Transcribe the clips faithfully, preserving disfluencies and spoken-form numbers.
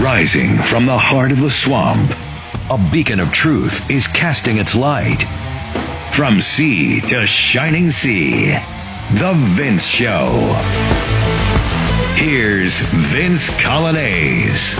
Rising from the heart of the swamp, a beacon of truth is casting its light. From sea to shining sea, The Vince Show. Here's Vince Coglianese.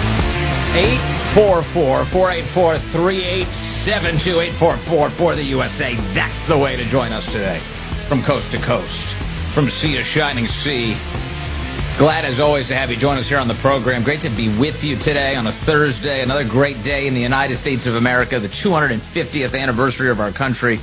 eight four four, four eight four, three eight seven two, eight four four for the U S A. That's the way to join us today. From coast to coast, from sea to shining sea. Glad, as always, to have you join us here on the program. Great to be with you today on a Thursday. Another great day in the United States of America, the two hundred fiftieth anniversary of our country.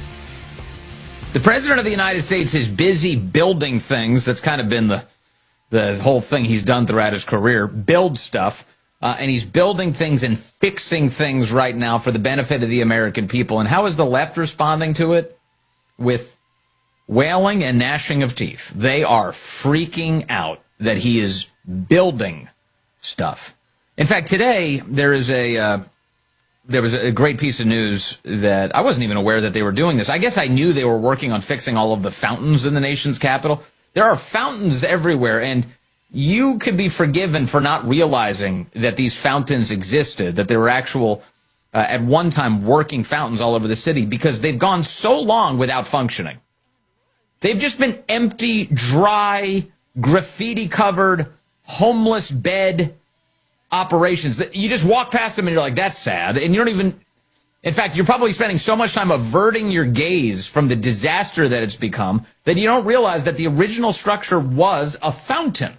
The President of the United States is busy building things. That's kind of been the, the whole thing he's done throughout his career, build stuff. Uh, and he's building things and fixing things right now for the benefit of the American people. And how is the left responding to it? With wailing and gnashing of teeth. They are freaking out that he is building stuff. In fact, today there is a uh, there was a great piece of news that I wasn't even aware that they were doing this. I guess I knew they were working on fixing all of the fountains in the nation's capital. There are fountains everywhere, and you could be forgiven for not realizing that these fountains existed, that there were actual, uh, at one time, working fountains all over the city, because they've gone so long without functioning. They've just been empty, dry, graffiti-covered, homeless bed operations. You just walk past them and you're like, that's sad. And you don't even, in fact, you're probably spending so much time averting your gaze from the disaster that it's become that you don't realize that the original structure was a fountain.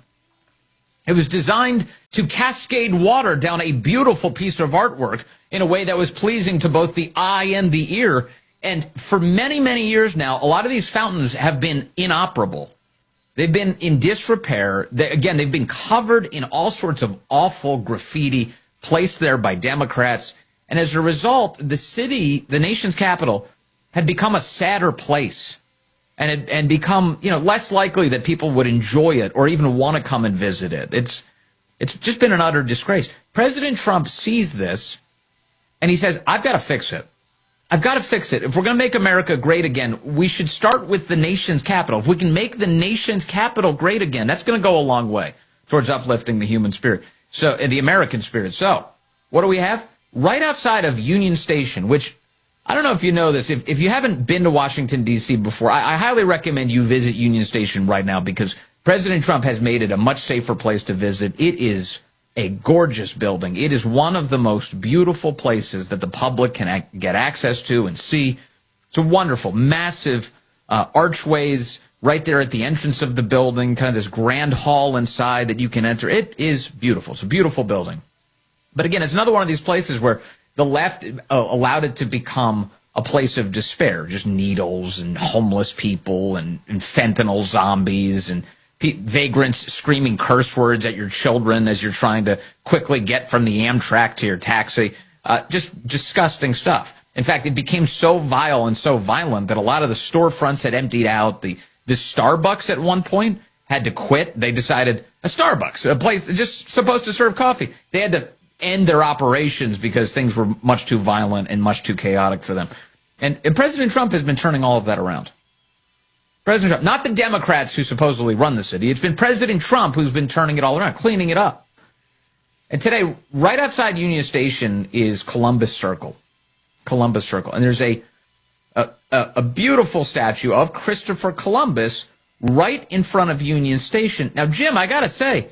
It was designed to cascade water down a beautiful piece of artwork in a way that was pleasing to both the eye and the ear. And for many, many years now, a lot of these fountains have been inoperable. They've been in disrepair. They, again, they've been covered in all sorts of awful graffiti placed there by Democrats. And as a result, the city, the nation's capital, had become a sadder place and had, and become, you know, less likely that people would enjoy it or even want to come and visit it. It's, it's just been an utter disgrace. President Trump sees this and he says, I've got to fix it. I've got to fix it. If we're going to make America great again, we should start with the nation's capital. If we can make the nation's capital great again, that's going to go a long way towards uplifting the human spirit, so and the American spirit. So what do we have? Right outside of Union Station, which I don't know if you know this. If, if you haven't been to Washington, D C before, I, I highly recommend you visit Union Station right now because President Trump has made it a much safer place to visit. It is a gorgeous building. It is one of the most beautiful places that the public can ac- get access to and see. It's a wonderful, massive uh, archways right there at the entrance of the building, kind of this grand hall inside that you can enter. It is beautiful. It's a beautiful building. But again, it's another one of these places where the left uh, allowed it to become a place of despair, just needles and homeless people and, and fentanyl zombies and vagrants screaming curse words at your children as you're trying to quickly get from the Amtrak to your taxi. Uh, just disgusting stuff. In fact, it became so vile and so violent that a lot of the storefronts had emptied out. The, the Starbucks at one point had to quit. They decided a Starbucks, a place just supposed to serve coffee. They had to end their operations because things were much too violent and much too chaotic for them. And, and President Trump has been turning all of that around. President Trump, not the Democrats who supposedly run the city. It's been President Trump who's been turning it all around, cleaning it up. And today, right outside Union Station is Columbus Circle. Columbus Circle. And there's a, a, a beautiful statue of Christopher Columbus right in front of Union Station. Now, Jim, I got to say,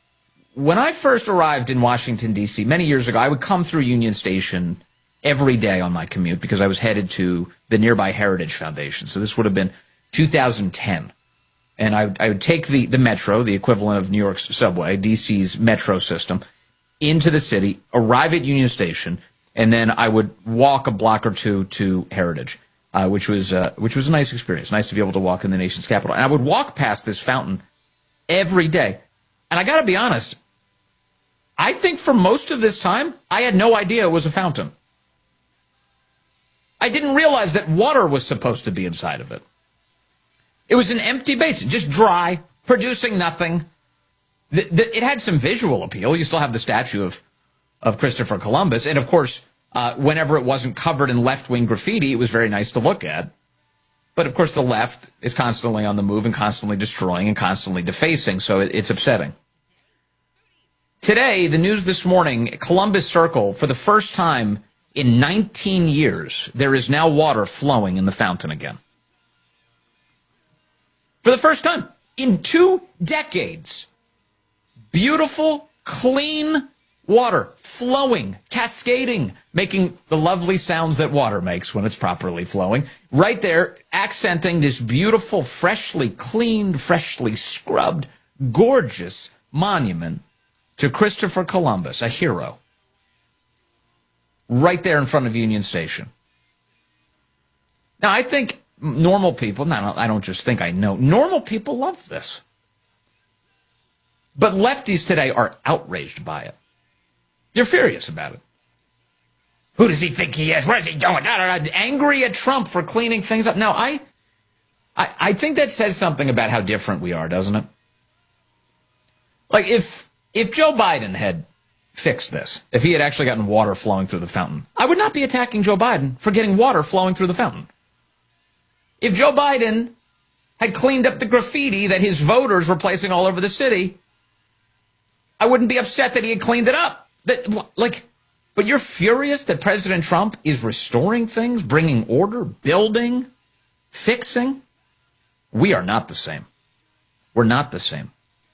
when I first arrived in Washington, D C many years ago, I would come through Union Station every day on my commute because I was headed to the nearby Heritage Foundation. So this would have been two thousand ten. And I, I would take the, the metro, the equivalent of New York's subway, D C's metro system, into the city, arrive at Union Station, and then I would walk a block or two to Heritage, uh, which was uh, which was a nice experience. Nice to be able to walk in the nation's capital. And I would walk past this fountain every day. And I got to be honest, I think for most of this time, I had no idea it was a fountain. I didn't realize that water was supposed to be inside of it. It was an empty basin, just dry, producing nothing. The, the, it had some visual appeal. You still have the statue of, of Christopher Columbus. And, of course, uh, whenever it wasn't covered in left-wing graffiti, it was very nice to look at. But, of course, the left is constantly on the move and constantly destroying and constantly defacing, so it, it's upsetting. Today, the news this morning, Columbus Circle, for the first time in nineteen years, there is now water flowing in the fountain again. For the first time in two decades, beautiful, clean water flowing, cascading, making the lovely sounds that water makes when it's properly flowing. Right there, accenting this beautiful, freshly cleaned, freshly scrubbed, gorgeous monument to Christopher Columbus, a hero. Right there in front of Union Station. Now, I think normal people, no, I don't just think I know, normal people love this. But lefties today are outraged by it. They're furious about it. Who does he think he is? Where is he going? Da, da, da. Angry at Trump for cleaning things up. Now, I, I, I think that says something about how different we are, doesn't it? Like, if if Joe Biden had fixed this, if he had actually gotten water flowing through the fountain, I would not be attacking Joe Biden for getting water flowing through the fountain. If Joe Biden had cleaned up the graffiti that his voters were placing all over the city, I wouldn't be upset that he had cleaned it up. That, like, but you're furious that President Trump is restoring things, bringing order, building, fixing? We are not the same. We're not the same.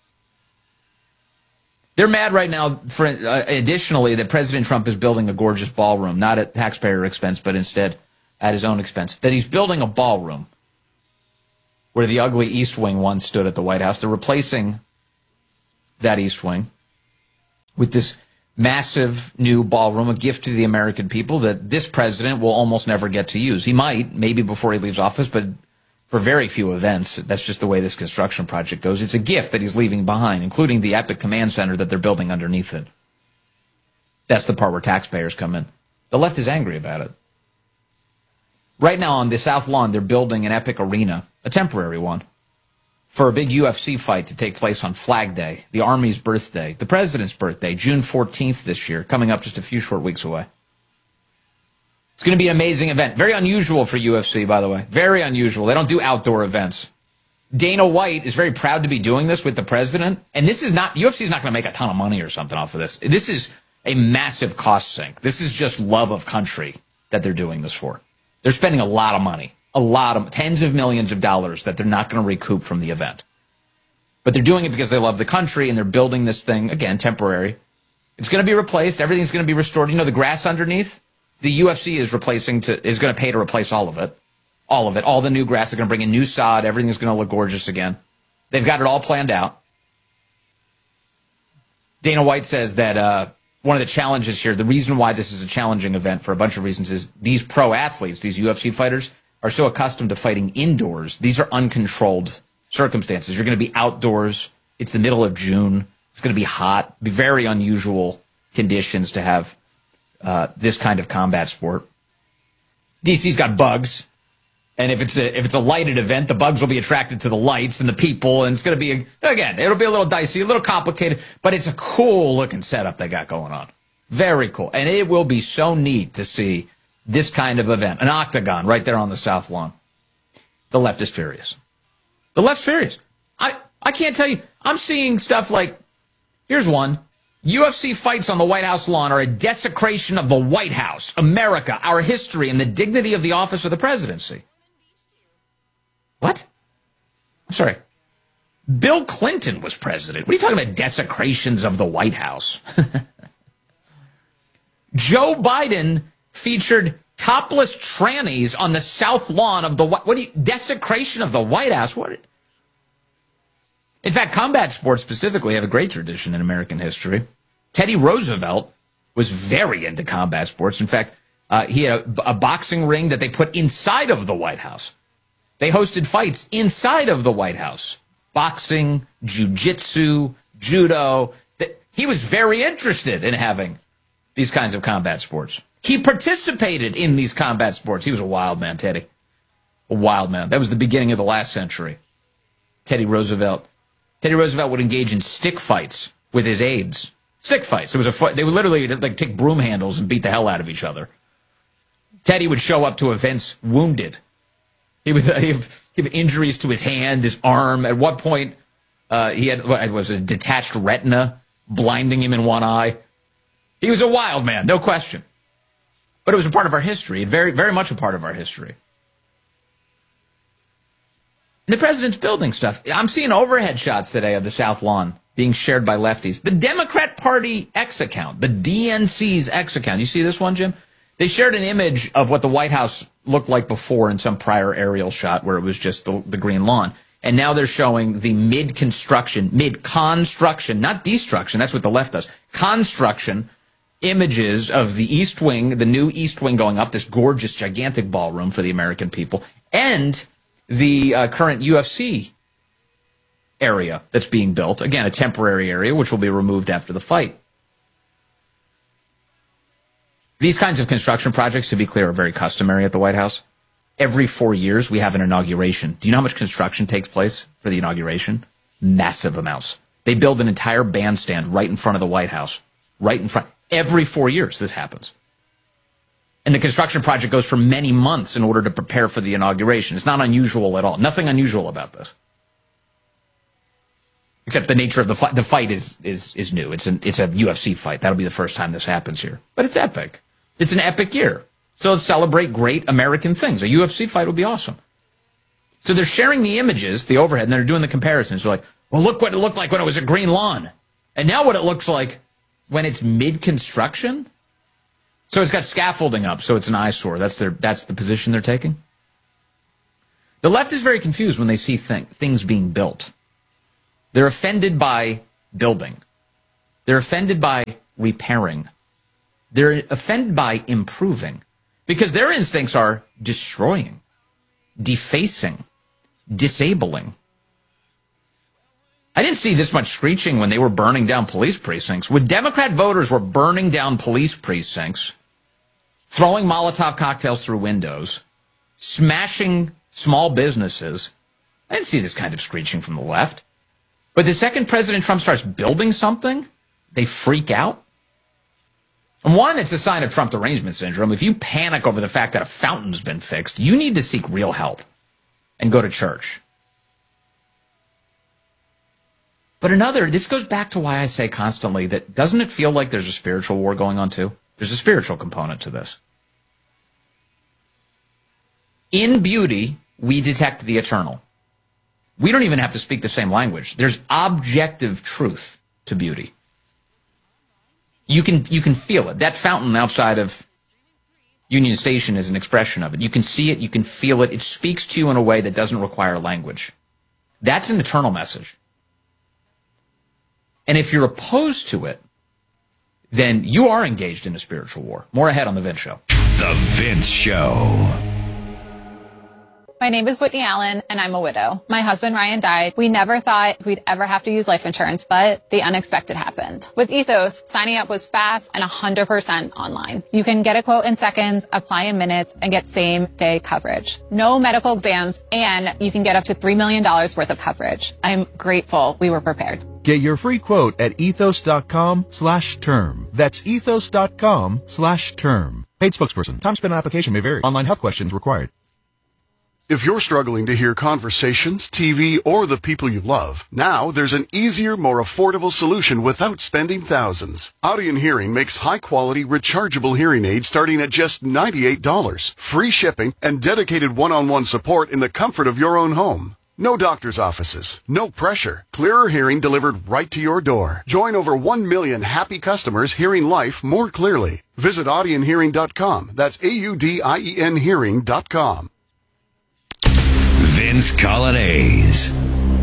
They're mad right now, for, uh, additionally, that President Trump is building a gorgeous ballroom, not at taxpayer expense, but instead at his own expense. That he's building a ballroom where the ugly East Wing once stood at the White House. They're replacing that East Wing with this massive new ballroom, a gift to the American people that this president will almost never get to use. He might, maybe before he leaves office, but for very few events. That's just the way this construction project goes. It's a gift that he's leaving behind, including the epic command center that they're building underneath it. That's the part where taxpayers come in. The left is angry about it. Right now on the South Lawn, they're building an epic arena, a temporary one, for a big U F C fight to take place on Flag Day, the Army's birthday, the President's birthday, June fourteenth this year, coming up just a few short weeks away. It's going to be an amazing event. Very unusual for U F C, by the way. Very unusual. They don't do outdoor events. Dana White is very proud to be doing this with the president. And this is not, U F C is not going to make a ton of money or something off of this. This is a massive cost sink. This is just love of country that they're doing this for. They're spending a lot of money, a lot of, tens of millions of dollars that they're not going to recoup from the event. But they're doing it because they love the country and they're building this thing, again, temporary. It's going to be replaced. Everything's going to be restored. You know, the grass underneath? The U F C is replacing to is going to pay to replace all of it. All of it. All the new grass. They're going to bring in new sod. Everything's going to look gorgeous again. They've got it all planned out. Dana White says that uh, one of the challenges here, the reason why this is a challenging event for a bunch of reasons is these pro athletes, these U F C fighters, are so accustomed to fighting indoors. These are uncontrolled circumstances. You're going to be outdoors. It's the middle of June. It's going to be hot. Be very unusual conditions to have Uh, this kind of combat sport. D C's got bugs, and if it's a if it's a lighted event, the bugs will be attracted to the lights and the people, and it's going to be, a, again, it'll be a little dicey, a little complicated, but it's a cool looking setup they got going on. Very cool, and it will be so neat to see this kind of event, an octagon right there on the South Lawn. The left is furious. The left's furious. I I can't tell you. I'm seeing stuff like, here's one. U F C fights on the White House lawn are a desecration of the White House, America, our history, and the dignity of the office of the presidency. What? I'm sorry. Bill Clinton was president. What are you talking about, desecrations of the White House? Joe Biden featured topless trannies on the South Lawn of the White House. What do you, desecration of the White House? What? In fact, combat sports specifically have a great tradition in American history. Teddy Roosevelt was very into combat sports. In fact, uh, he had a, a boxing ring that they put inside of the White House. They hosted fights inside of the White House. Boxing, jiu-jitsu, judo. He was very interested in having these kinds of combat sports. He participated in these combat sports. He was a wild man, Teddy. A wild man. That was the beginning of the last century. Teddy Roosevelt. Teddy Roosevelt would engage in stick fights with his aides. Stick fights. It was a fight. They would literally like take broom handles and beat the hell out of each other. Teddy would show up to events wounded. He would have, have injuries to his hand, his arm. At what point uh, he had what was a detached retina blinding him in one eye. He was a wild man, no question. But it was a part of our history, very, very much a part of our history. And the president's building stuff. I'm seeing overhead shots today of the South Lawn being shared by lefties. The Democrat Party X account, the D N C's X account. You see this one, Jim? They shared an image of what the White House looked like before in some prior aerial shot where it was just the, the green lawn. And now they're showing the mid-construction, mid-construction, not destruction. That's what the left does. Construction images of the East Wing, the new East Wing going up, this gorgeous, gigantic ballroom for the American people, and the uh, current U F C area that's being built. Again, a temporary area, which will be removed after the fight. These kinds of construction projects, to be clear, are very customary at the White House. Every four years, we have an inauguration. Do you know how much construction takes place for the inauguration? Massive amounts. They build an entire bandstand right in front of the White House. Right in front. Every four years, this happens. And the construction project goes for many months in order to prepare for the inauguration. It's not unusual at all. Nothing unusual about this. Except the nature of the fight. The fight is, is, is new. It's an, it's a U F C fight. That'll be the first time this happens here. But it's epic. It's an epic year. So let's celebrate great American things. A U F C fight would be awesome. So they're sharing the images, the overhead, and they're doing the comparisons. They're like, well, look what it looked like when it was a green lawn. And now what it looks like when it's mid-construction. So it's got scaffolding up, so it's an eyesore. That's their, that's the position they're taking. The left is very confused when they see th- things being built. They're offended by building. They're offended by repairing. They're offended by improving. Because their instincts are destroying, defacing, disabling. I didn't see this much screeching when they were burning down police precincts. When Democrat voters were burning down police precincts, throwing Molotov cocktails through windows, smashing small businesses, I didn't see this kind of screeching from the left. But the second President Trump starts building something, they freak out. And one, it's a sign of Trump derangement syndrome. If you panic over the fact that a fountain's been fixed, you need to seek real help and go to church. But another, this goes back to why I say constantly that doesn't it feel like there's a spiritual war going on too? There's a spiritual component to this. In beauty, we detect the eternal. We don't even have to speak the same language. There's objective truth to beauty. You can you can feel it. That fountain outside of Union Station is an expression of it. You can see it. You can feel it. It speaks to you in a way that doesn't require language. That's an eternal message. And if you're opposed to it, then you are engaged in a spiritual war. More ahead on The Vince Show. The Vince Show. My name is Whitney Allen, and I'm a widow. My husband, Ryan, died. We never thought we'd ever have to use life insurance, but the unexpected happened. With Ethos, signing up was fast and one hundred percent online. You can get a quote in seconds, apply in minutes, and get same-day coverage. No medical exams, and you can get up to three million dollars worth of coverage. I'm grateful we were prepared. Get your free quote at ethos.com slash term. That's ethos.com slash term. Paid spokesperson. Time spent on application may vary. Online health questions required. If you're struggling to hear conversations, T V, or the people you love, now there's an easier, more affordable solution without spending thousands. Audion Hearing makes high-quality, rechargeable hearing aids starting at just ninety-eight dollars, free shipping, and dedicated one-on-one support in the comfort of your own home. No doctor's offices, no pressure, clearer hearing delivered right to your door. Join over one million happy customers hearing life more clearly. Visit audion hearing dot com. That's A U D I E N hearing dot com. Vince Coglianese.